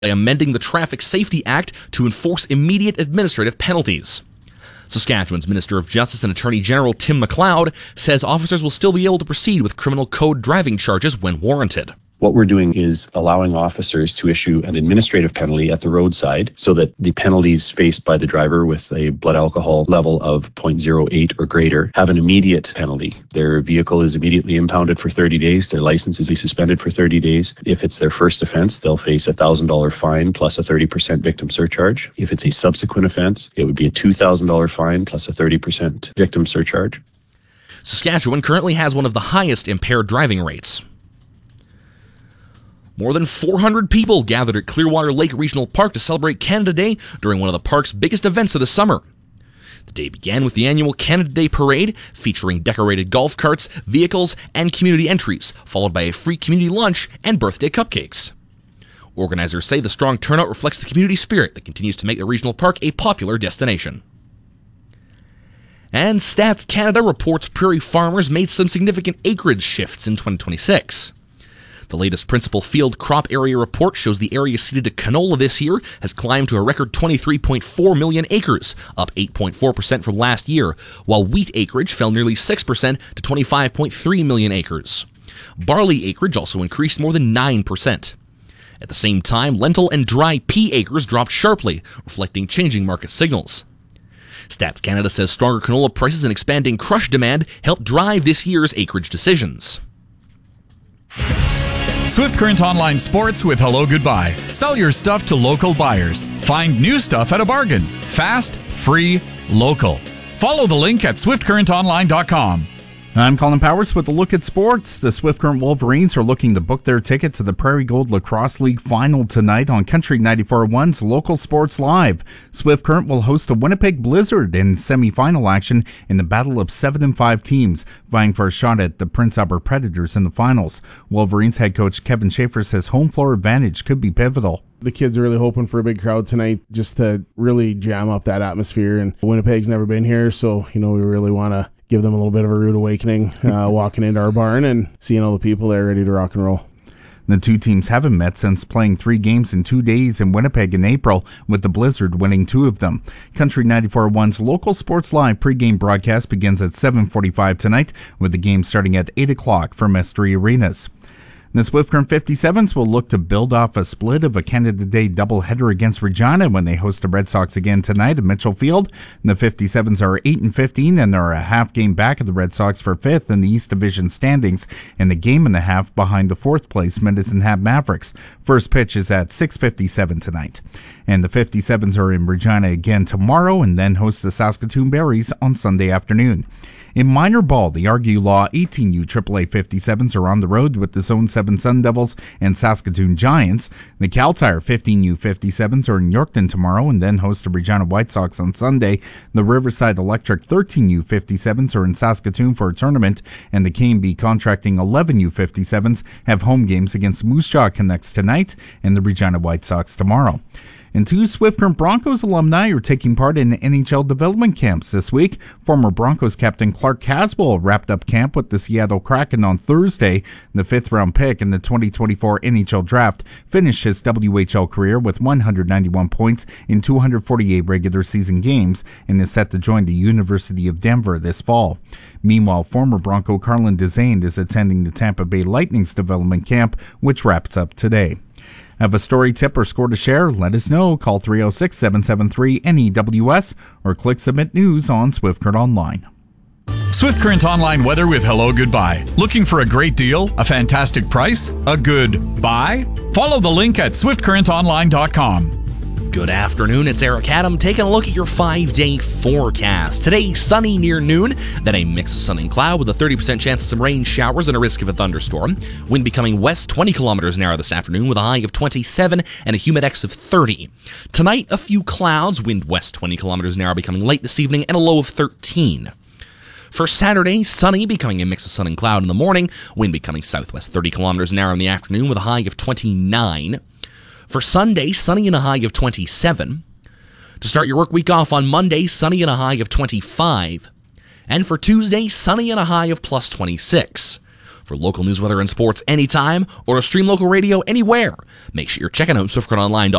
amending the Traffic Safety Act to enforce immediate administrative penalties. Saskatchewan's Minister of Justice and Attorney General Tim MacLeod says officers will still be able to proceed with criminal code driving charges when warranted. What we're doing is allowing officers to issue an administrative penalty at the roadside so that the penalties faced by the driver with a blood alcohol level of 0.08 or greater have an immediate penalty. Their vehicle is immediately impounded for 30 days. Their license is suspended for 30 days. If it's their first offense, they'll face a $1,000 fine plus a 30% victim surcharge. If it's a subsequent offense, it would be a $2,000 fine plus a 30% victim surcharge. Saskatchewan currently has one of the highest impaired driving rates. More than 400 people gathered at Clearwater Lake Regional Park to celebrate Canada Day during one of the park's biggest events of the summer. The day began with the annual Canada Day Parade, featuring decorated golf carts, vehicles, and community entries, followed by a free community lunch and birthday cupcakes. Organizers say the strong turnout reflects the community spirit that continues to make the regional park a popular destination. And Stats Canada reports prairie farmers made some significant acreage shifts in 2026. The latest Principal Field Crop Area report shows the area seeded to canola this year has climbed to a record 23.4 million acres, up 8.4% from last year, while wheat acreage fell nearly 6% to 25.3 million acres. Barley acreage also increased more than 9%. At the same time, lentil and dry pea acres dropped sharply, reflecting changing market signals. Stats Canada says stronger canola prices and expanding crush demand helped drive this year's acreage decisions. Swift Current Online Sports with Hello Goodbye. Sell your stuff to local buyers. Find new stuff at a bargain. Fast, free, local. Follow the link at swiftcurrentonline.com. I'm Colin Powers with a look at sports. The Swift Current Wolverines are looking to book their ticket to the Prairie Gold Lacrosse League final tonight on Country 94.1's Local Sports Live. Swift Current will host a Winnipeg Blizzard in semi-final action in the battle of 7 and 5 teams, vying for a shot at the Prince Albert Predators in the finals. Wolverines head coach Kevin Schaefer says home floor advantage could be pivotal. The kids are really hoping for a big crowd tonight just to really jam up that atmosphere. And Winnipeg's never been here, so we really want to give them a little bit of a rude awakening walking into our barn and seeing all the people there ready to rock and roll. The two teams haven't met since playing 3 games in 2 days in Winnipeg in April, with the Blizzard winning 2 of them. Country 94.1's Local Sports Live pregame broadcast begins at 7:45 tonight, with the game starting at 8 o'clock from S3 Arenas. The Swift Current 57s will look to build off a split of a Canada Day doubleheader against Regina when they host the Red Sox again tonight at Mitchell Field. The 57s are 8-15 and are a half game back of the Red Sox for 5th in the East Division standings and a game and a half behind the 4th place Medicine Hat Mavericks. First pitch is at 6:57 tonight. And the 57s are in Regina again tomorrow and then host the Saskatoon Berries on Sunday afternoon. In minor ball, the Argue Law 18U AAA 57s are on the road with the Zone 7 Sun Devils and Saskatoon Giants. The Cal Tire 15U 57s are in Yorkton tomorrow and then host the Regina White Sox on Sunday. The Riverside Electric 13U 57s are in Saskatoon for a tournament, and the K&B Contracting 11U 57s have home games against Moose Jaw Canucks tonight and the Regina White Sox tomorrow. And 2 Swift Current Broncos alumni are taking part in NHL development camps this week. Former Broncos captain Clark Caswell wrapped up camp with the Seattle Kraken on Thursday. The 5th-round pick in the 2024 NHL Draft finished his WHL career with 191 points in 248 regular season games and is set to join the University of Denver this fall. Meanwhile, former Bronco Carlin Desane is attending the Tampa Bay Lightning's development camp, which wraps up today. Have a story, tip, or score to share? Let us know. Call 306-773-NEWS or click Submit News on Swift Current Online. Swift Current Online weather with Hello Goodbye. Looking for a great deal, a fantastic price, a good buy? Follow the link at swiftcurrentonline.com. Good afternoon, it's Eric Adam taking a look at your 5-day forecast. Today, sunny near noon, then a mix of sun and cloud with a 30% chance of some rain showers and a risk of a thunderstorm. Wind becoming west 20 kilometers an hour this afternoon with a high of 27 and a humidex of 30. Tonight, a few clouds, wind west 20 kilometers an hour becoming late this evening and a low of 13. For Saturday, sunny, becoming a mix of sun and cloud in the morning, wind becoming southwest 30 kilometers an hour in the afternoon with a high of 29. For Sunday, sunny and a high of 27. To start your work week off on Monday, sunny and a high of 25. And for Tuesday, sunny and a high of plus 26. For local news, weather, and sports anytime, or to stream local radio anywhere, make sure you're checking out SwiftCurrentOnline.com.